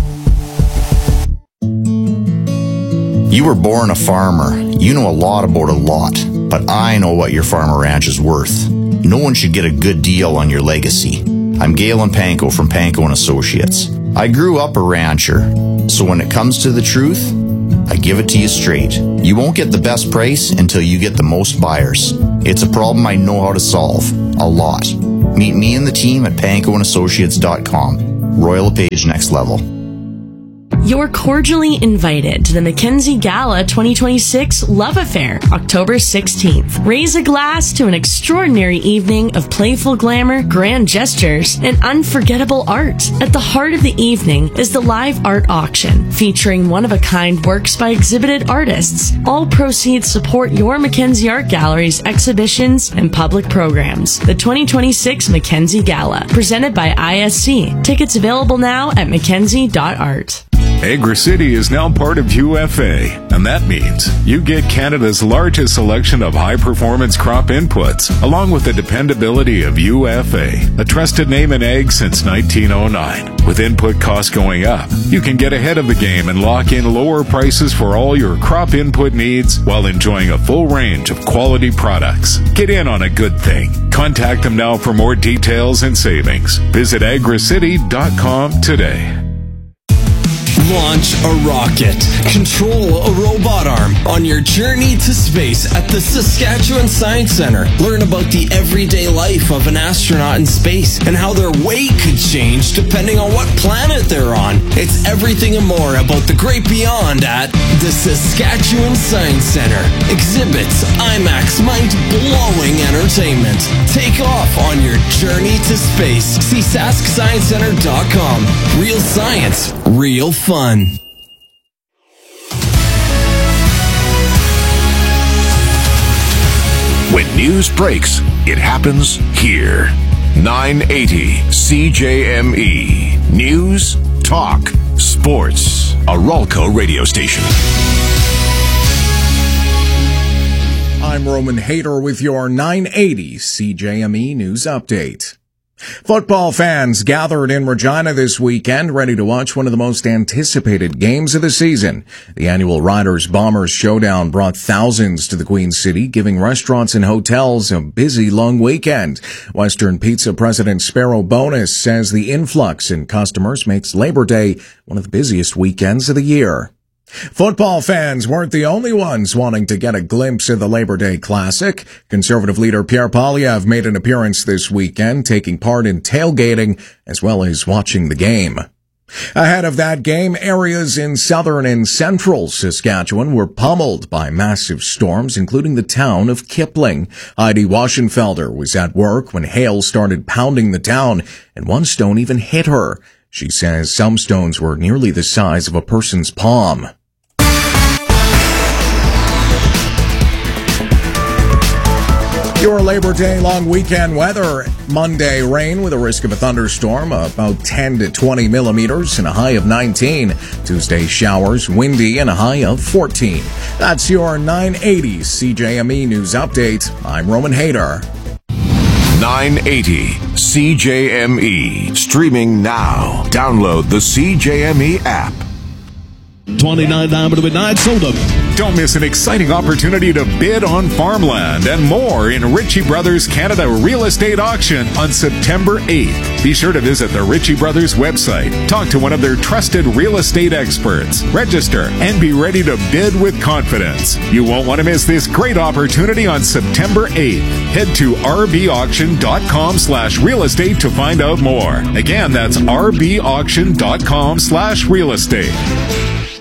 You were born a farmer. You know a lot about a lot, but I know what your farm or ranch is worth. No one should get a good deal on your legacy. I'm Galen Panko from Panko & Associates. I grew up a rancher, so when it comes to the truth, I give it to you straight. You won't get the best price until you get the most buyers. It's a problem I know how to solve. A lot. Meet me and the team at pankoandassociates.com. Royal LePage Next Level. You're cordially invited to the Mackenzie Gala 2026 Love Affair, October 16th. Raise a glass to an extraordinary evening of playful glamour, grand gestures, and unforgettable art. At the heart of the evening is the live art auction, featuring one-of-a-kind works by exhibited artists. All proceeds support your Mackenzie Art Gallery's exhibitions and public programs. The 2026 Mackenzie Gala, presented by ISC. Tickets available now at mackenzie.art. AgriCity is now part of UFA, and that means you get Canada's largest selection of high-performance crop inputs, along with the dependability of UFA, a trusted name in ag since 1909. With input costs going up, you can get ahead of the game and lock in lower prices for all your crop input needs while enjoying a full range of quality products. Get in on a good thing. Contact them now for more details and savings. Visit agricity.com today. Launch a rocket. Control a robot arm on your journey to space at the Saskatchewan Science Centre. Learn about the everyday life of an astronaut in space and how their weight could change depending on what planet they're on. It's everything and more about the great beyond at the Saskatchewan Science Centre. Exhibits, IMAX, mind-blowing entertainment. Take off on your journey to space. See SaskScienceCenter.com. Real science, real fun. When news breaks, it happens here. 980 CJME. News, talk, sports. A Ralco radio station. I'm Roman Hader with your 980 CJME News Update. Football fans gathered in Regina this weekend, ready to watch one of the most anticipated games of the season. The annual Riders-Bombers showdown brought thousands to the Queen City, giving restaurants and hotels a busy long weekend. Western Pizza President Sparrow Bonus says the influx in customers makes Labor Day one of the busiest weekends of the year. Football fans weren't the only ones wanting to get a glimpse of the Labor Day Classic. Conservative leader Pierre Poilievre made an appearance this weekend, taking part in tailgating as well as watching the game. Ahead of that game, areas in southern and central Saskatchewan were pummeled by massive storms, including the town of Kipling. Heidi Waschenfelder was at work when hail started pounding the town, and one stone even hit her. She says some stones were nearly the size of a person's palm. Your Labor Day long weekend weather. Monday, rain with a risk of a thunderstorm, about 10 to 20 millimeters and a high of 19. Tuesday, showers, windy and a high of 14. That's your 980 CJME News Update. I'm Roman Hader. 980 CJME. Streaming now. Download the CJME app. $29 to midnight soda. Don't miss an exciting opportunity to bid on farmland and more in Ritchie Brothers Canada Real Estate Auction on September 8th. Be sure to visit the Ritchie Brothers website, talk to one of their trusted real estate experts, register, and be ready to bid with confidence. You won't want to miss this great opportunity on September 8th. Head to rbauction.com/real estate to find out more. Again, that's rbauction.com/real estate.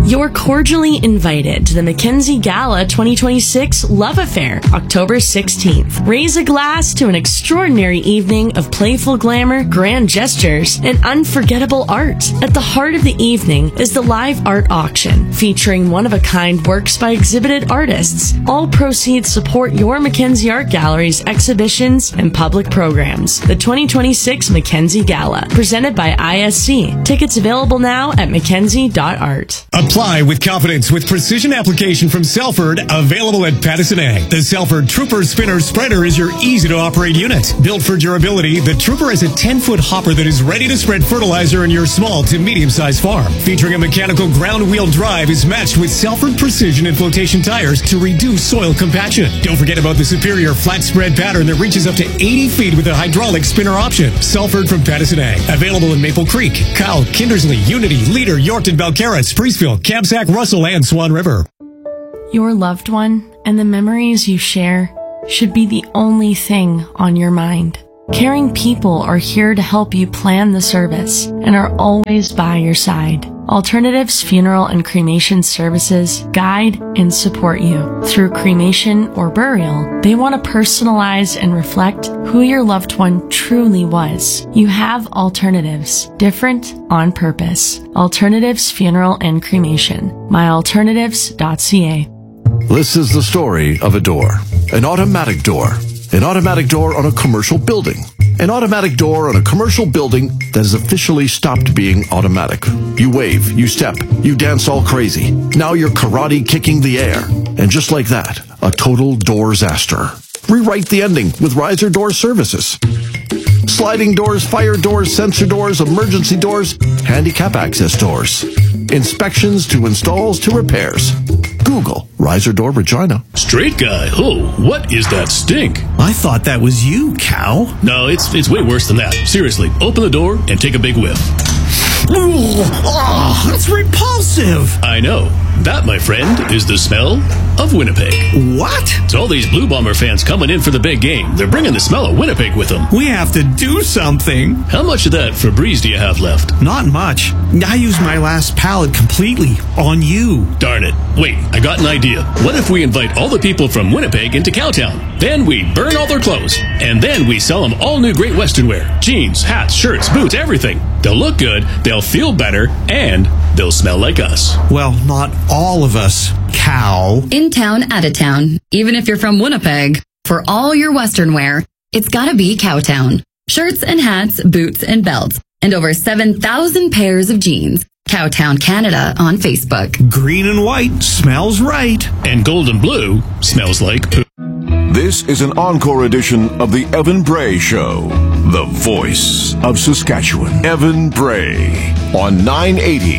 You're cordially invited to the Mackenzie Gala 2026 Love Affair, October 16th. Raise a glass to an extraordinary evening of playful glamour, grand gestures, and unforgettable art. At the heart of the evening is the live art auction, featuring one-of-a-kind works by exhibited artists. All proceeds support your Mackenzie Art Gallery's exhibitions and public programs. The 2026 Mackenzie Gala, presented by ISC. Tickets available now at mackenzie.art. Apply with confidence with precision application from Selford, available at Patterson Ag. The Selford Trooper Spinner Spreader is your easy-to-operate unit. Built for durability, the Trooper has a 10-foot hopper that is ready to spread fertilizer in your small to medium-sized farm. Featuring a mechanical ground-wheel drive, is matched with Selford Precision and flotation tires to reduce soil compaction. Don't forget about the superior flat spread pattern that reaches up to 80 feet with a hydraulic spinner option. Selford from Patterson Ag. Available in Maple Creek, Kyle, Kindersley, Unity, Leader, Yorkton, Balcarres, Priestfield, Kamsack, Russell, and Swan River. Your loved one and the memories you share should be the only thing on your mind. Caring people are here to help you plan the service and are always by your side. Alternatives Funeral and Cremation Services guide and support you through cremation or burial. They want to personalize and reflect who your loved one truly was. You have alternatives, different on purpose. Alternatives Funeral and Cremation. myalternatives.ca. This is the story of a door. An automatic door. An automatic door on a commercial building. An automatic door on a commercial building that has officially stopped being automatic. You wave, you step, you dance all crazy. Now you're karate kicking the air. And just like that, a total doorsaster. Rewrite the ending with Riser Door Services. Sliding doors, fire doors, sensor doors, emergency doors, handicap access doors. Inspections to installs to repairs. Google Riser Door Regina. Straight guy. Oh, what is that stink? I thought that was you, cow. No, it's way worse than that. Seriously, open the door and take a big whiff. Oh, that's repulsive. I know. That, my friend, is the smell of Winnipeg. What? It's all these Blue Bomber fans coming in for the big game. They're bringing the smell of Winnipeg with them. We have to do something. How much of that Febreze do you have left? Not much. I used my last pallet completely on you. Darn it. Wait, I got an idea. What if we invite all the people from Winnipeg into Cowtown? Then we burn all their clothes. And then we sell them all new Great Western wear. Jeans, hats, shirts, boots, everything. They'll look good, they'll feel better, and they'll smell like us. Well, not all of us, cow. In town, out of town. Even if you're from Winnipeg, for all your Western wear, it's gotta be Cowtown. Shirts and hats, boots and belts, and over 7,000 pairs of jeans. Cowtown Canada on Facebook. Green and white smells right. And gold and blue smells like poop. This is an encore edition of the Evan Bray Show, the voice of Saskatchewan. Evan Bray on 980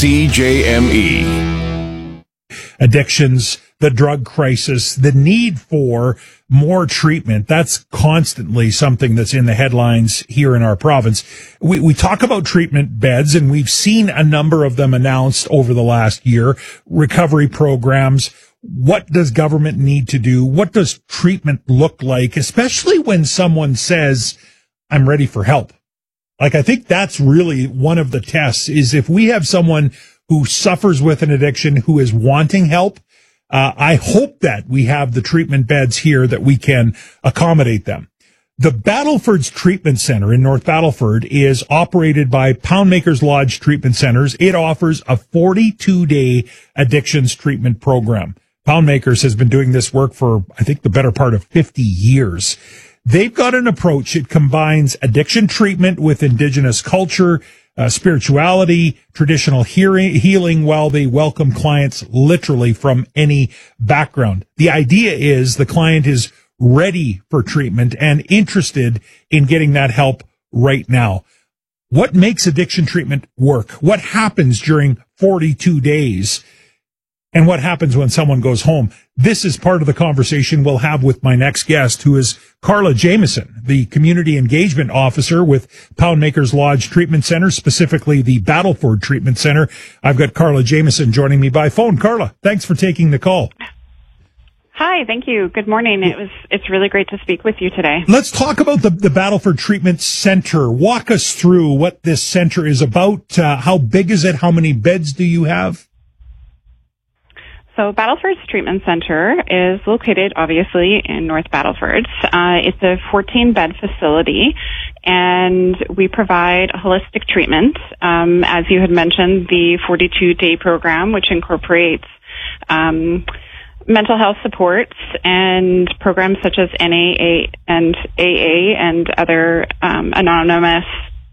CJME. Addictions, the drug crisis, the need for more treatment. That's constantly something that's in the headlines here in our province. We talk about treatment beds, and we've seen a number of them announced over the last year, recovery programs. What does government need to do? What does treatment look like, especially when someone says, I'm ready for help? Like, I think that's really one of the tests, is if we have someone who suffers with an addiction, who is wanting help, I hope that we have the treatment beds here that we can accommodate them. The Battleford's Treatment Center in North Battleford is operated by Poundmakers Lodge Treatment Centers. It offers a 42-day addictions treatment program. Poundmakers has been doing this work for, I think, the better part of 50 years. They've got an approach. It combines addiction treatment with Indigenous culture, spirituality, traditional healing, while they welcome clients literally from any background. The idea is the client is ready for treatment and interested in getting that help right now. What makes addiction treatment work? What happens during 42 days? And what happens when someone goes home? This is part of the conversation we'll have with my next guest, who is Carla Jamieson, the Community Engagement Officer with Poundmakers Lodge Treatment Center, specifically the Battleford Treatment Center. I've got Carla Jamieson joining me by phone. Carla, thanks for taking the call. Hi, thank you. Good morning. It's really great to speak with you today. Let's talk about the Battleford Treatment Center. Walk us through what this center is about. How big is it? How many beds do you have? So Battleford's Treatment Center is located, obviously, in North Battleford. It's a 14-bed facility, and we provide holistic treatment. As you had mentioned, the 42-day program, which incorporates mental health supports and programs such as NAA and AA and other anonymous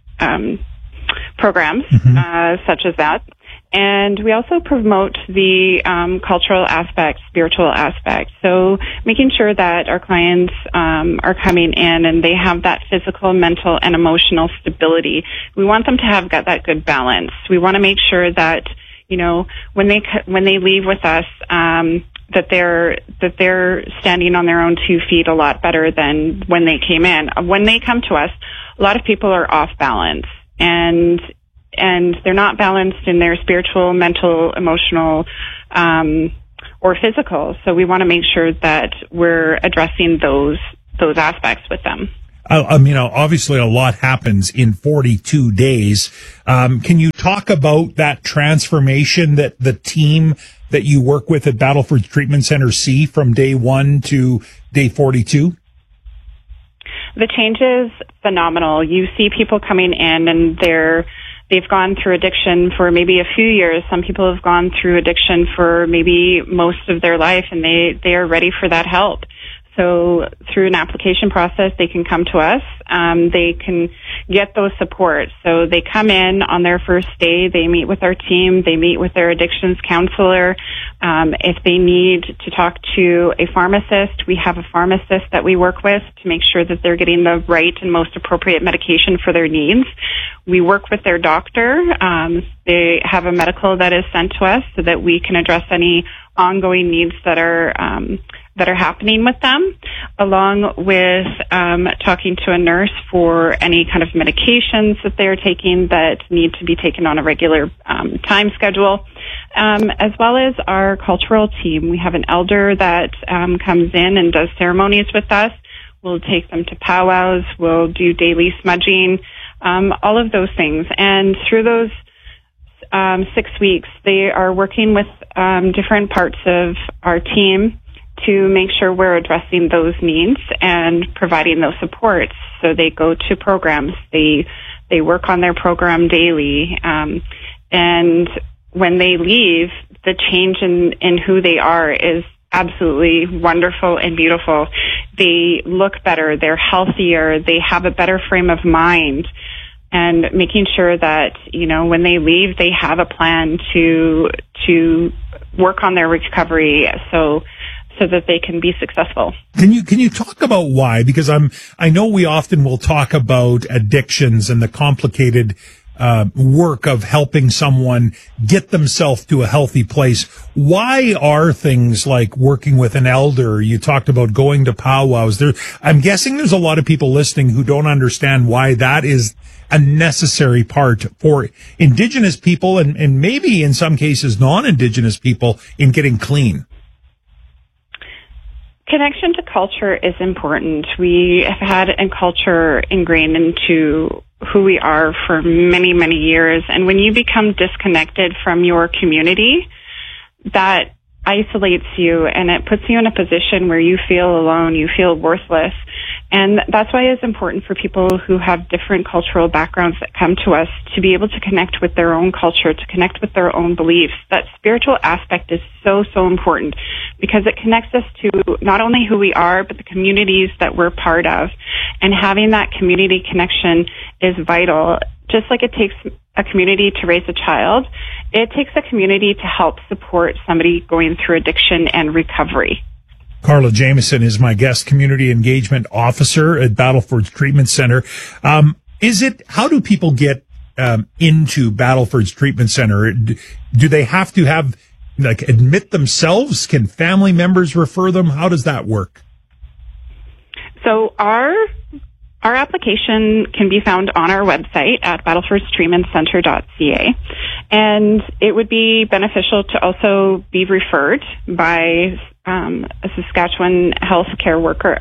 programs such as that. And we also promote the cultural aspect, spiritual aspect. So making sure that our clients are coming in and they have that physical, mental, and emotional stability. We want them to have got that good balance. We want to make sure that, you know, when they leave with us, that they're standing on their own 2 feet a lot better than when they came in. When they come to us, a lot of people are off balance and they're not balanced in their spiritual, mental, emotional, or physical. So we want to make sure that we're addressing those aspects with them. Obviously a lot happens in 42 days. Can you talk about that transformation that the team that you work with at Battleford Treatment Center see from day 1 to day 42? The change is phenomenal. You see people coming in and they've gone through addiction for maybe a few years. Some people have gone through addiction for maybe most of their life, and they are ready for that help. So through an application process, they can come to us. They can get those supports. So they come in on their first day. They meet with our team. They meet with their addictions counselor. If they need to talk to a pharmacist, we have a pharmacist that we work with to make sure that they're getting the right and most appropriate medication for their needs. We work with their doctor. They have a medical that is sent to us so that we can address any ongoing needs that are happening with them, along with talking to a nurse for any kind of medications that they're taking that need to be taken on a regular time schedule, as well as our cultural team. We have an elder that comes in and does ceremonies with us. We'll take them to powwows. We'll do daily smudging, all of those things. And through those 6 weeks, they are working with different parts of our team to make sure we're addressing those needs and providing those supports. So they go to programs, they work on their program daily, and when they leave, the change in who they are is absolutely wonderful and beautiful. They look better, they're healthier, they have a better frame of mind, and making sure that, you know, when they leave, they have a plan to work on their recovery so that they can be successful. Can you talk about why? Because I know we often will talk about addictions and the complicated work of helping someone get themselves to a healthy place. Why are things like working with an elder? You talked about going to powwows. I'm guessing there's a lot of people listening who don't understand why that is a necessary part for Indigenous people and maybe in some cases non-Indigenous people in getting clean. Connection to culture is important. We have had a culture ingrained into who we are for many, many years. And when you become disconnected from your community, that isolates you and it puts you in a position where you feel alone, you feel worthless. And that's why it's important for people who have different cultural backgrounds that come to us to be able to connect with their own culture, to connect with their own beliefs. That spiritual aspect is so, so important because it connects us to not only who we are, but the communities that we're part of. And having that community connection is vital. Just like it takes a community to raise a child, it takes a community to help support somebody going through addiction and recovery. Carla Jamieson is my guest, Community Engagement Officer at Battleford's Treatment Center. How do people get into Battleford's Treatment Center? Do they have to admit themselves? Can family members refer them? How does that work? So our application can be found on our website at battlefordstreatmentcenter.ca. And it would be beneficial to also be referred by a Saskatchewan healthcare worker.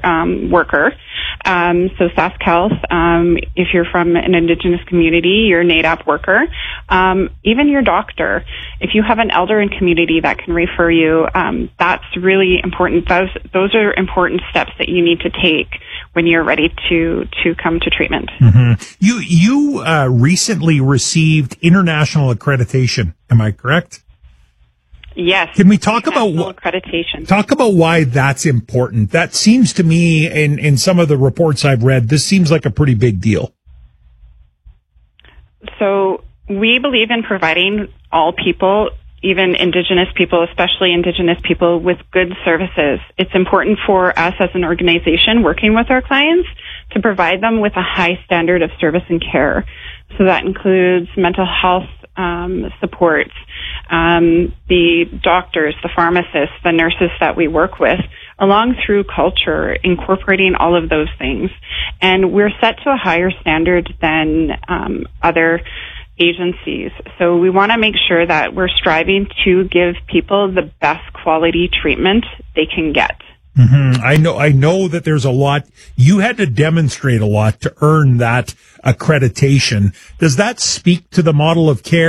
So SaskHealth, if you're from an Indigenous community, your NADAP worker, even your doctor. If you have an elder in community that can refer you, that's really important. Those are important steps that you need to take when you're ready to come to treatment. Mm-hmm. You recently received international accreditation. Am I correct? Yes. Can we talk about accreditation? Talk about why that's important. That seems to me, in some of the reports I've read, this seems like a pretty big deal. So we believe in providing all people, even Indigenous people, especially Indigenous people, with good services. It's important for us as an organization working with our clients to provide them with a high standard of service and care. So that includes mental health supports, the doctors, the pharmacists, the nurses that we work with, along through culture, incorporating all of those things. And we're set to a higher standard than other agencies. So we want to make sure that we're striving to give people the best quality treatment they can get. Mm-hmm. I know that there's a lot. You had to demonstrate a lot to earn that accreditation. Does that speak to the model of care